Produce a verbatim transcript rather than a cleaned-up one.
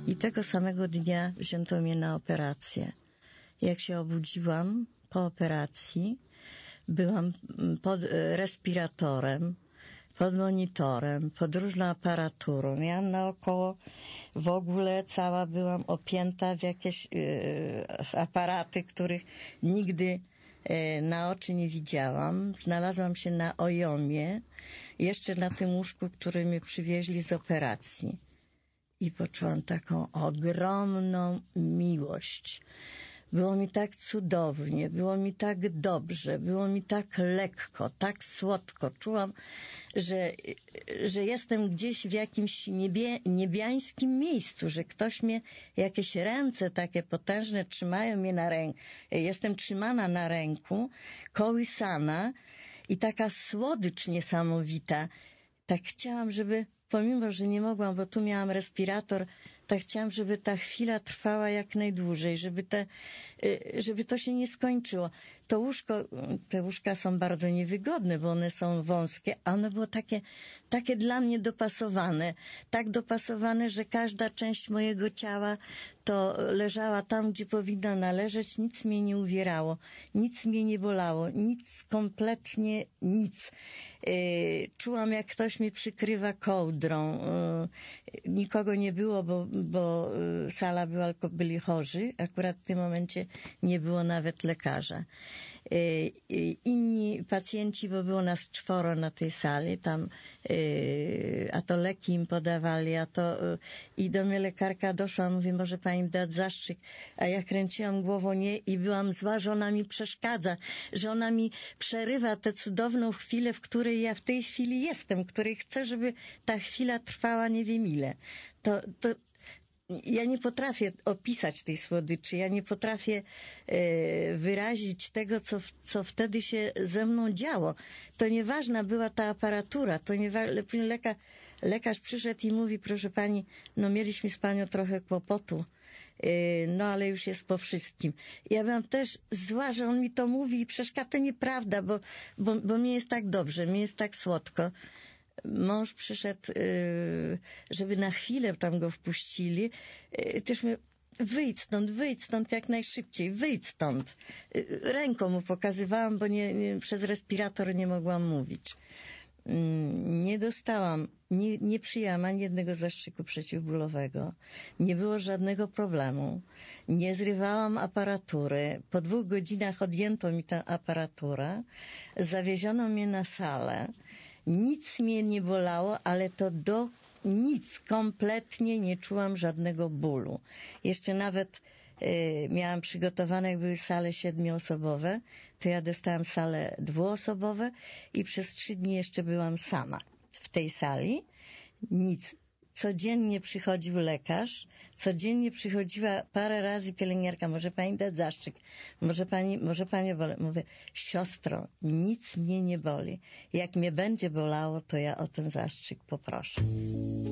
I tego samego dnia wzięto mnie na operację. Jak się obudziłam po operacji, byłam pod respiratorem, pod monitorem, pod różną aparaturą. Miałam naokoło, w ogóle cała byłam opięta w jakieś yy, aparaty, których nigdy yy, na oczy nie widziałam. Znalazłam się na ojomie, jeszcze na tym łóżku, które mnie przywieźli z operacji. I poczułam taką ogromną miłość. Było mi tak cudownie, było mi tak dobrze, było mi tak lekko, tak słodko. Czułam, że, że jestem gdzieś w jakimś niebie, niebiańskim miejscu, że ktoś mnie, jakieś ręce takie potężne trzymają mnie na ręku. Jestem trzymana na ręku, kołysana i taka słodycz niesamowita. Tak chciałam, żeby, pomimo że nie mogłam, bo tu miałam respirator, tak chciałam, żeby ta chwila trwała jak najdłużej, żeby, te, żeby to się nie skończyło. To łóżko, te łóżka są bardzo niewygodne, bo one są wąskie, a ono było takie, takie dla mnie dopasowane. Tak dopasowane, że każda część mojego ciała to leżała tam, gdzie powinna należeć. Nic mnie nie uwierało, nic mnie nie bolało, nic, kompletnie nic. Czułam, jak ktoś mnie przykrywa kołdrą. Nikogo nie było, bo bo sala była, tylko byli chorzy. Akurat w tym momencie nie było nawet lekarza. Inni pacjenci, bo było nas czworo na tej sali, tam a to leki im podawali, a to i do mnie lekarka doszła, mówi, może pani mi dać zastrzyk, a ja kręciłam głową nie i byłam zła, że ona mi przeszkadza, że ona mi przerywa tę cudowną chwilę, w której ja w tej chwili jestem, w której chcę, żeby ta chwila trwała nie wiem ile. To, to ja nie potrafię opisać tej słodyczy, ja nie potrafię e, wyrazić tego, co, co wtedy się ze mną działo. To nieważna była ta aparatura, to nie lekarz, lekarz przyszedł i mówi, proszę pani, no mieliśmy z panią trochę kłopotu, e, no ale już jest po wszystkim. Ja byłam też zła, że on mi to mówi i przeszkadza. To nieprawda, bo, bo, bo mi jest tak dobrze, mi jest tak słodko. Mąż przyszedł, żeby na chwilę tam go wpuścili. Też my, wyjdź stąd, wyjdź stąd jak najszybciej, wyjdź stąd. Ręką mu pokazywałam, bo nie, nie, przez respirator nie mogłam mówić. Nie dostałam, nie, nie przyjęłam ani jednego zastrzyku przeciwbólowego. Nie było żadnego problemu. Nie zrywałam aparatury. Po dwóch godzinach odjęto mi tę aparaturę. Zawieziono mnie na salę. Nic mnie nie bolało, ale to do nic, kompletnie nie czułam żadnego bólu. Jeszcze nawet y, miałam przygotowane, jak były sale siedmioosobowe, to ja dostałam sale dwuosobowe i przez trzy dni jeszcze byłam sama w tej sali. Nic. Codziennie przychodził lekarz, codziennie przychodziła parę razy pielęgniarka, może pani dać zastrzyk, może pani, może pani boli. Mówię, siostro, nic mnie nie boli. Jak mnie będzie bolało, to ja o ten zastrzyk poproszę.